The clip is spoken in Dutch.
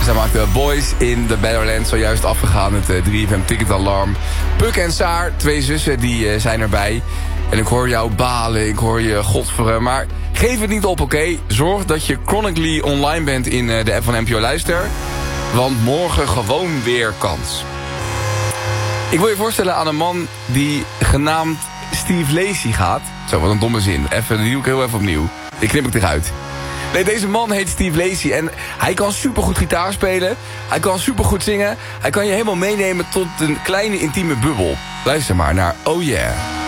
Zij maakten Boys in the Badlands zojuist afgegaan. Het 3FM ticketalarm. Puk en Saar, 2 zussen, die zijn erbij. En ik hoor jou balen, ik hoor je godveren. Maar geef het niet op, oké? Zorg dat je chronically online bent in de app van NPO Luister. Want morgen gewoon weer kans. Ik wil je voorstellen aan een man die genaamd Steve Lacy gaat. Zo, wat een domme zin. Die doe ik heel even opnieuw. Die knip ik eruit. Nee, deze man heet Steve Lacy en hij kan supergoed gitaar spelen. Hij kan supergoed zingen. Hij kan je helemaal meenemen tot een kleine intieme bubbel. Luister maar naar Oh Yeah.